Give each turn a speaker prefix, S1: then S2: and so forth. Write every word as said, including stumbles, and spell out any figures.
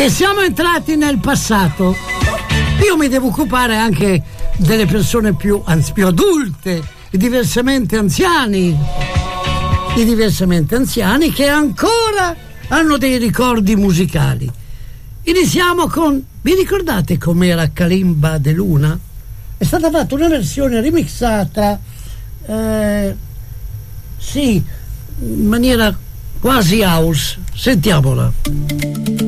S1: E siamo entrati nel passato. Io mi devo occupare anche delle persone più, anzi, più adulte, i diversamente anziani, i diversamente anziani che ancora hanno dei ricordi musicali. Iniziamo con, vi ricordate com'era Kalimba de Luna? È stata fatta una versione remixata, eh, sì, in maniera quasi house. Sentiamola.